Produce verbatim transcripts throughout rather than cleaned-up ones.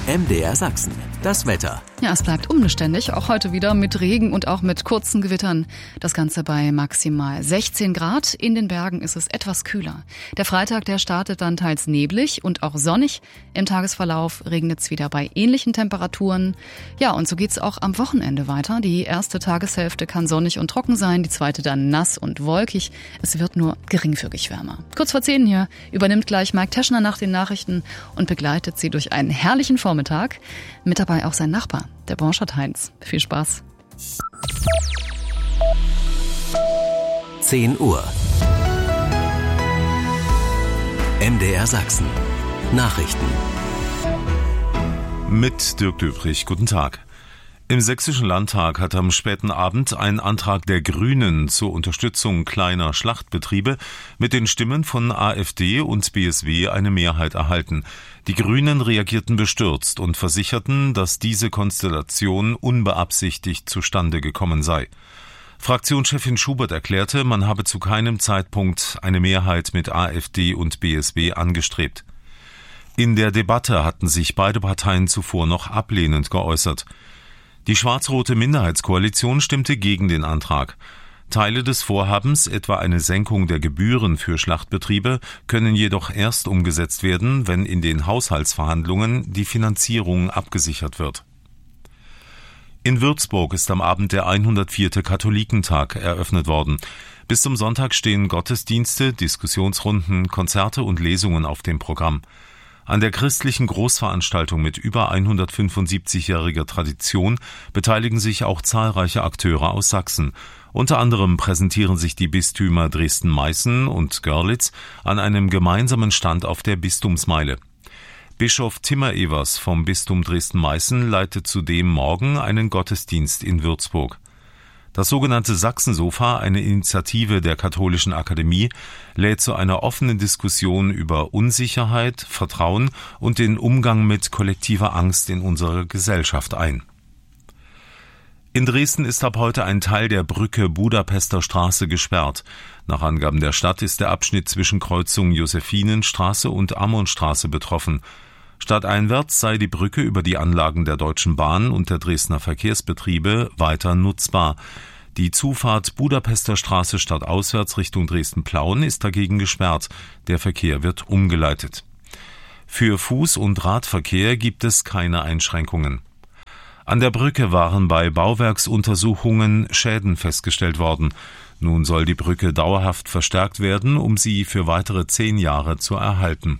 M D R Sachsen, das Wetter. Ja, es bleibt unbeständig, auch heute wieder mit Regen und auch mit kurzen Gewittern. Das Ganze bei maximal sechzehn Grad. In den Bergen ist es etwas kühler. Der Freitag, der startet dann teils neblig und auch sonnig. Im Tagesverlauf regnet es wieder bei ähnlichen Temperaturen. Ja, und so geht's auch am Wochenende weiter. Die erste Tageshälfte kann sonnig und trocken sein, die zweite dann nass und wolkig. Es wird nur geringfügig wärmer. Kurz vor zehn hier übernimmt gleich Mike Teschner nach den Nachrichten und begleitet sie durch einen herrlichen Vormittag. Mit dabei auch sein Nachbar, der Borschert Heinz. Viel Spaß. zehn Uhr. M D R Sachsen. Nachrichten. Mit Dirk Döbrich. Guten Tag. Im Sächsischen Landtag hat am späten Abend ein Antrag der Grünen zur Unterstützung kleiner Schlachtbetriebe mit den Stimmen von AfD und B S W eine Mehrheit erhalten. Die Grünen reagierten bestürzt und versicherten, dass diese Konstellation unbeabsichtigt zustande gekommen sei. Fraktionschefin Schubert erklärte, man habe zu keinem Zeitpunkt eine Mehrheit mit AfD und B S W angestrebt. In der Debatte hatten sich beide Parteien zuvor noch ablehnend geäußert. Die schwarz-rote Minderheitskoalition stimmte gegen den Antrag. Teile des Vorhabens, etwa eine Senkung der Gebühren für Schlachtbetriebe, können jedoch erst umgesetzt werden, wenn in den Haushaltsverhandlungen die Finanzierung abgesichert wird. In Würzburg ist am Abend der hundertvierte Katholikentag eröffnet worden. Bis zum Sonntag stehen Gottesdienste, Diskussionsrunden, Konzerte und Lesungen auf dem Programm. An der christlichen Großveranstaltung mit über hundertfünfundsiebzigjähriger Tradition beteiligen sich auch zahlreiche Akteure aus Sachsen. Unter anderem präsentieren sich die Bistümer Dresden-Meißen und Görlitz an einem gemeinsamen Stand auf der Bistumsmeile. Bischof Timmer Evers vom Bistum Dresden-Meißen leitet zudem morgen einen Gottesdienst in Würzburg. Das sogenannte Sachsensofa, eine Initiative der Katholischen Akademie, lädt zu einer offenen Diskussion über Unsicherheit, Vertrauen und den Umgang mit kollektiver Angst in unserer Gesellschaft ein. In Dresden ist ab heute ein Teil der Brücke Budapester Straße gesperrt. Nach Angaben der Stadt ist der Abschnitt zwischen Kreuzung Josephinenstraße und Ammonstraße betroffen. Stadteinwärts sei die Brücke über die Anlagen der Deutschen Bahn und der Dresdner Verkehrsbetriebe weiter nutzbar. Die Zufahrt Budapester Straße stadtauswärts Richtung Dresden-Plauen ist dagegen gesperrt. Der Verkehr wird umgeleitet. Für Fuß- und Radverkehr gibt es keine Einschränkungen. An der Brücke waren bei Bauwerksuntersuchungen Schäden festgestellt worden. Nun soll die Brücke dauerhaft verstärkt werden, um sie für weitere zehn Jahre zu erhalten.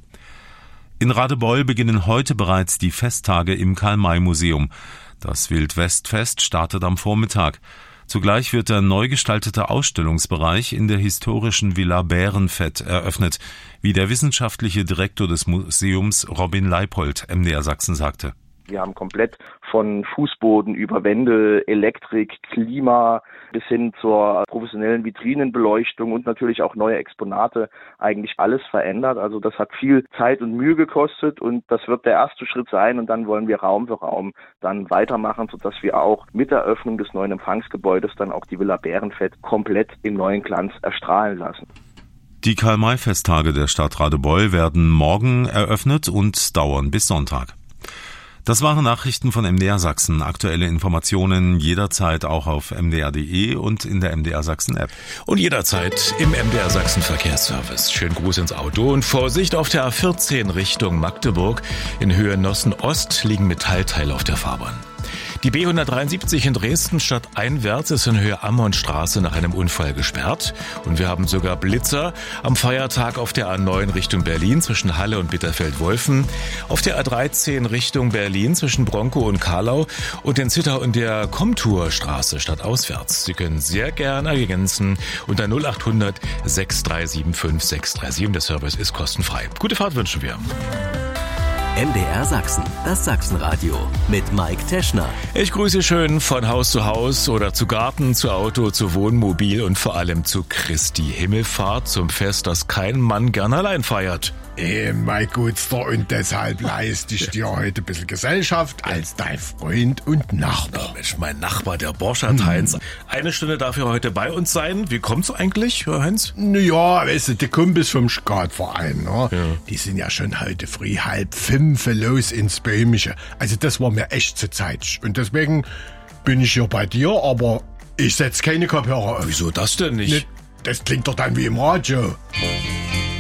In Radebeul beginnen heute bereits die Festtage im Karl-May-Museum. Das Wildwestfest startet am Vormittag. Zugleich wird der neu gestaltete Ausstellungsbereich in der historischen Villa Bärenfett eröffnet, wie der wissenschaftliche Direktor des Museums Robin Leipold M D R Sachsen sagte. Wir haben komplett von Fußboden über Wände, Elektrik, Klima bis hin zur professionellen Vitrinenbeleuchtung und natürlich auch neue Exponate eigentlich alles verändert. Also das hat viel Zeit und Mühe gekostet und das wird der erste Schritt sein und dann wollen wir Raum für Raum dann weitermachen, sodass wir auch mit der Eröffnung des neuen Empfangsgebäudes dann auch die Villa Bärenfett komplett im neuen Glanz erstrahlen lassen. Die Karl-May-Festtage der Stadt Radebeul werden morgen eröffnet und dauern bis Sonntag. Das waren Nachrichten von M D R Sachsen. Aktuelle Informationen jederzeit auch auf m d r punkt d e und in der M D R Sachsen App. Und jederzeit im M D R Sachsen Verkehrsservice. Schönen Gruß ins Auto und Vorsicht auf der A vierzehn Richtung Magdeburg. In Höhe Nossen Ost liegen Metallteile auf der Fahrbahn. Die B hundertdreiundsiebzig in Dresden stadteinwärts ist in Höhe Ammonstraße nach einem Unfall gesperrt. Und wir haben sogar Blitzer am Feiertag auf der A neun Richtung Berlin zwischen Halle und Bitterfeld-Wolfen, auf der A dreizehn Richtung Berlin zwischen Bronkow und Karlau und in Zittau und der Komturstraße stadtauswärts. Sie können sehr gerne ergänzen unter null acht hundert sechs drei sieben fünf sechs drei sieben. Der Service ist kostenfrei. Gute Fahrt wünschen wir. M D R Sachsen, das Sachsenradio mit Mike Teschner. Ich grüße schön von Haus zu Haus oder zu Garten, zu Auto, zu Wohnmobil und vor allem zu Christi Himmelfahrt, zum Fest, das kein Mann gern allein feiert. Eh, mein Gutster, und deshalb leiste ich dir heute ein bisschen Gesellschaft als dein Freund und Nachbar. Oh, Mensch, mein Nachbar, der Borchardt Heinz. Eine Stunde darf er heute bei uns sein. Wie kommt's eigentlich, Herr Heinz? Naja, weißt du, die Kumpels vom Skatverein, ne? Ja. Die sind ja schon heute früh halb fünf los ins Böhmische. Also das war mir echt zu Zeit. Und deswegen bin ich hier bei dir, aber ich setz keine Kopfhörer auf. Wieso das denn nicht? Ne, das klingt doch dann wie im Radio.